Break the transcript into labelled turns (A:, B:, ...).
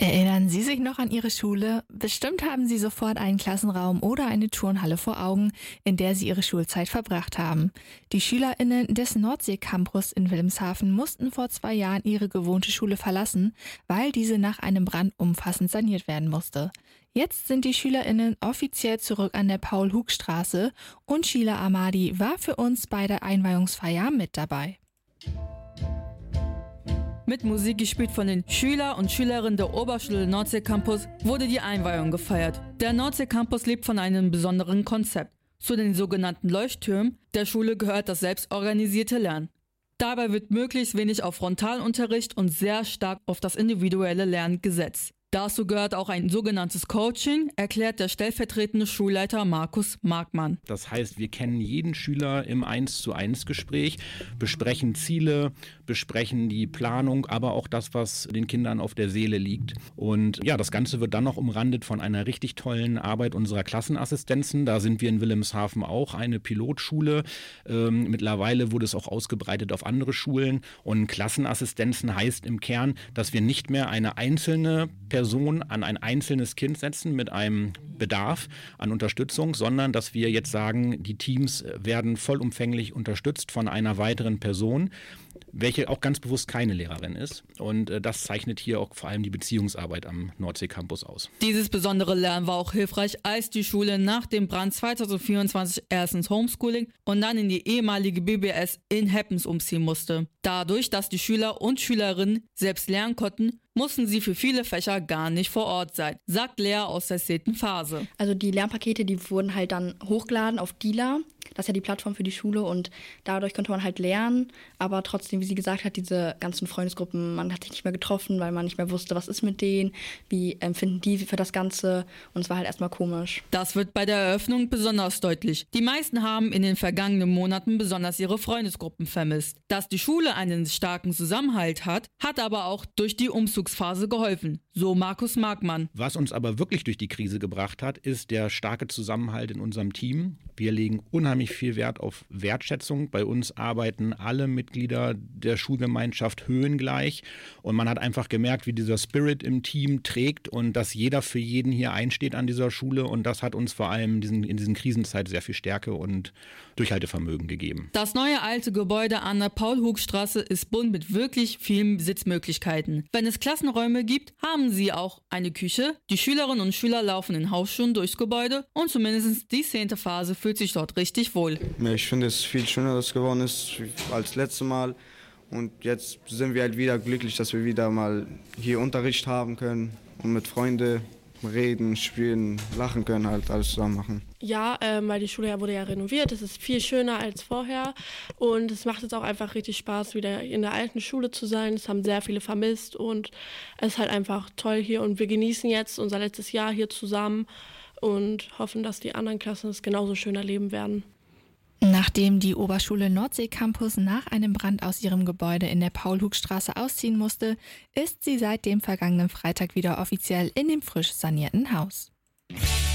A: Erinnern Sie sich noch an Ihre Schule? Bestimmt haben Sie sofort einen Klassenraum oder eine Turnhalle vor Augen, in der Sie Ihre Schulzeit verbracht haben. Die SchülerInnen des Nordsee-Campus in Wilhelmshaven mussten vor 2 Jahren ihre gewohnte Schule verlassen, weil diese nach einem Brand umfassend saniert werden musste. Jetzt sind die SchülerInnen offiziell zurück an der Paul-Hug-Straße und Sheila Ahmadi war für uns bei der Einweihungsfeier mit dabei.
B: Mit Musik gespielt von den Schüler und Schülerinnen der Oberschule Nordsee Campus wurde die Einweihung gefeiert. Der Nordsee Campus lebt von einem besonderen Konzept. Zu den sogenannten Leuchttürmen der Schule gehört das selbstorganisierte Lernen. Dabei wird möglichst wenig auf Frontalunterricht und sehr stark auf das individuelle Lernen gesetzt. Dazu gehört auch ein sogenanntes Coaching, erklärt der stellvertretende Schulleiter Markus Markmann.
C: Das heißt, wir kennen jeden Schüler im 1:1 Gespräch, besprechen Ziele, besprechen die Planung, aber auch das, was den Kindern auf der Seele liegt. Und ja, das Ganze wird dann noch umrandet von einer richtig tollen Arbeit unserer Klassenassistenzen. Da sind wir in Wilhelmshaven auch eine Pilotschule. Mittlerweile wurde es auch ausgebreitet auf andere Schulen. Und Klassenassistenzen heißt im Kern, dass wir nicht mehr eine einzelne Person an ein einzelnes Kind setzen mit einem Bedarf an Unterstützung, sondern dass wir jetzt sagen, die Teams werden vollumfänglich unterstützt von einer weiteren Person, welche auch ganz bewusst keine Lehrerin ist. Und das zeichnet hier auch vor allem die Beziehungsarbeit am Nordsee-Campus aus.
B: Dieses besondere Lernen war auch hilfreich, als die Schule nach dem Brand 2024 erst ins Homeschooling und dann in die ehemalige BBS in Heppens umziehen musste. Dadurch, dass die Schüler und Schülerinnen selbst lernen konnten, mussten sie für viele Fächer gar nicht vor Ort sein, sagt Lea aus der 10. Phase.
D: Also die Lernpakete, die wurden halt dann hochgeladen auf Dila. Das ist ja die Plattform für die Schule und dadurch konnte man halt lernen, aber trotzdem, wie sie gesagt hat, diese ganzen Freundesgruppen, man hat sich nicht mehr getroffen, weil man nicht mehr wusste, was ist mit denen, wie empfinden die für das Ganze und es war halt erstmal komisch.
B: Das wird bei der Eröffnung besonders deutlich. Die meisten haben in den vergangenen Monaten besonders ihre Freundesgruppen vermisst. Dass die Schule einen starken Zusammenhalt hat, hat aber auch durch die Umzugsphase geholfen, so Markus Markmann.
C: Was uns aber wirklich durch die Krise gebracht hat, ist der starke Zusammenhalt in unserem Team. Wir legen unheimlich viel Wert auf Wertschätzung. Bei uns arbeiten alle Mitglieder der Schulgemeinschaft höhengleich und man hat einfach gemerkt, wie dieser Spirit im Team trägt und dass jeder für jeden hier einsteht an dieser Schule und das hat uns vor allem in diesen Krisenzeit sehr viel Stärke und Durchhaltevermögen gegeben.
B: Das neue alte Gebäude an der Paul-Hug-Straße ist bunt mit wirklich vielen Sitzmöglichkeiten. Wenn es Klassenräume gibt, haben sie auch eine Küche. Die Schülerinnen und Schüler laufen in Hausschuhen durchs Gebäude und zumindest die 10. Phase fühlt sich dort richtig wohl.
E: Ja, ich finde es viel schöner, dass es geworden ist als letztes Mal. Und jetzt sind wir halt wieder glücklich, dass wir wieder mal hier Unterricht haben können und mit Freunden reden, spielen, lachen können, halt alles zusammen machen.
F: Ja, weil die Schule wurde ja renoviert, es ist viel schöner als vorher und es macht jetzt auch einfach richtig Spaß, wieder in der alten Schule zu sein. Es haben sehr viele vermisst und es ist halt einfach toll hier und wir genießen jetzt unser letztes Jahr hier zusammen und hoffen, dass die anderen Klassen es genauso schön erleben werden.
A: Nachdem die Oberschule Nordsee Campus nach einem Brand aus ihrem Gebäude in der Paul-Hug-Straße ausziehen musste, ist sie seit dem vergangenen Freitag wieder offiziell in dem frisch sanierten Haus.